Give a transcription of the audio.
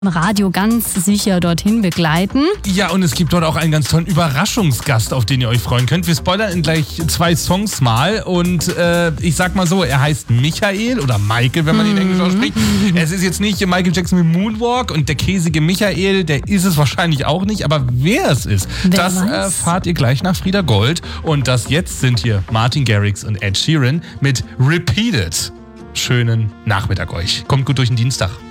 Radio ganz sicher dorthin begleiten. Ja, und es gibt dort auch einen ganz tollen Überraschungsgast, auf den ihr euch freuen könnt. Wir spoilern in gleich 2 Songs mal und ich sag mal so, er heißt Michael oder Michael, wenn man ihn Englisch ausspricht. Es ist jetzt nicht Michael Jackson mit Moonwalk und der käsige Michael, der ist es wahrscheinlich auch nicht, aber wer es ist, das erfahrt ihr gleich nach Frieda Gold. Und das jetzt sind hier Martin Garrix und Ed Sheeran mit Repeated. Schönen Nachmittag euch. Kommt gut durch den Dienstag.